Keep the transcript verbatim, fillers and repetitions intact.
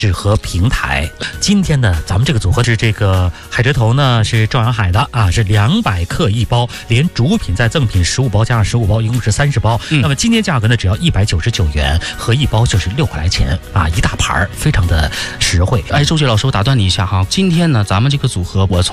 纸盒平台。今天呢，咱们这个组合是这个海蜇头呢是赵阳海的啊，是两百克一包，连主品再赠品十五包，加上十五包，一共是三十包。嗯、那么今天价格呢，只要一百九十九元，合一包就是六块来钱啊，一大盘儿，非常的实惠。 哎，周杰老师，我打断你一下哈，今天呢，咱们这个组合我从